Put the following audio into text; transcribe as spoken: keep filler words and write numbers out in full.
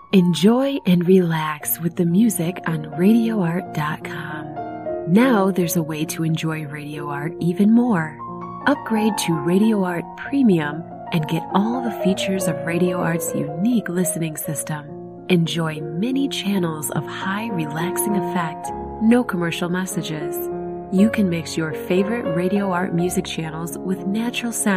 Enjoy and relax with the music on radio art dot com. Now there's a way to enjoy Radio Art even more. Upgrade to Radio Art Premium and get all the features of Radio Art's unique listening system. Enjoy many channels of high relaxing effect, no commercial messages. You can mix your favorite Radio Art music channels with natural sound